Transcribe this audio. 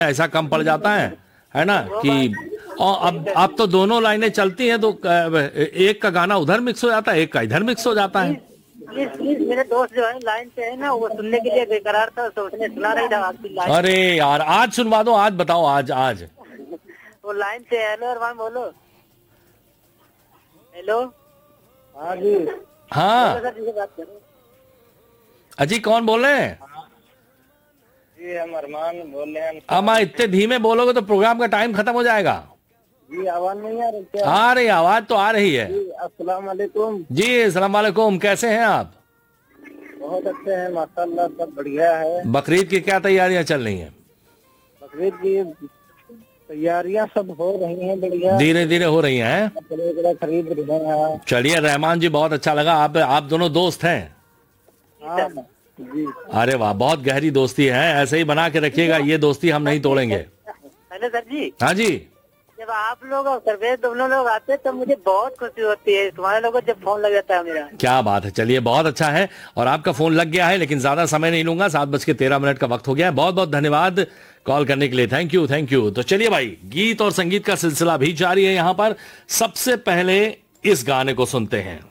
ऐसा कम पड़ जाता है ना कि और अब तो दोनों लाइनें चलती हैं तो एक का गाना उधर मिक्स हो जाता है, एक का इधर मिक्स हो जाता है। प्लीज प्लीज, मेरे दोस्त जो है लाइन पे है ना, वो सुनने के लिए बेकरार था, तो उसने सुना नहीं था आपकी लाइन। अरे यार आज सुनवा दो, आज बताओ, आज आज वो लाइन पे। हेलो अरमान, बोलो। हेलो। हाँ जी। हाँ सर जी से बात करो। अजी कौन बोल रहे हैं? जी हम अरमान बोल रहे हैं। अमा इतने धीमे बोलोगे तो प्रोग्राम का टाइम खत्म हो जाएगा। जी आवाज नहीं आ रही क्या? आ रही, आवाज तो आ रही है। जी अस्सलाम वालेकुम। जी अस्सलाम वालेकुम, कैसे हैं आप? बहुत अच्छे हैं माशाल्लाह, सब बढ़िया है। बकरीद की क्या तैयारियां चल रही हैं? बकरीद की तैयारियां सब हो रही हैं बढ़िया, धीरे धीरे हो रही हैं। बड़े खरीद रहे हैं। चलिए रहमान जी, बहुत अच्छा लगा। आप दोनों दोस्त हैं? हाँ जी। अरे वाह, बहुत गहरी दोस्ती है, ऐसे ही बना के रखिएगा, ये दोस्ती हम नहीं तोड़ेंगे। हेलो सर जी। हाँ जी। जब आप लोग और सर्वेश दोनों लोग आते हैं तो मुझे बहुत खुशी होती है। तुम्हारे लोगों को जब फोन लग जाता है मेरा। क्या बात है, चलिए बहुत अच्छा है। और आपका फोन लग गया है, लेकिन ज्यादा समय नहीं लूंगा, 7:13 का वक्त हो गया है। बहुत बहुत धन्यवाद कॉल करने के लिए, थैंक यू थैंक यू। तो चलिए भाई, गीत और संगीत का सिलसिला भी जारी है यहाँ पर। सबसे पहले इस गाने को सुनते हैं।